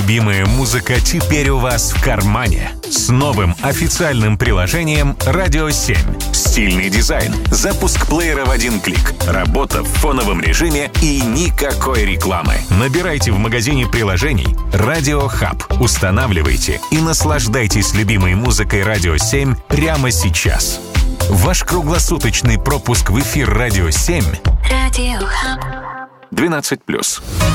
любимая музыка теперь у вас в кармане. С новым официальным приложением «Радио 7». Стильный дизайн, запуск плеера в один клик, работа в фоновом режиме и никакой рекламы. Набирайте в магазине приложений «Радио Хаб», устанавливайте и наслаждайтесь любимой музыкой «Радио 7» прямо сейчас. Ваш круглосуточный пропуск в эфир «Радио 7» 12+.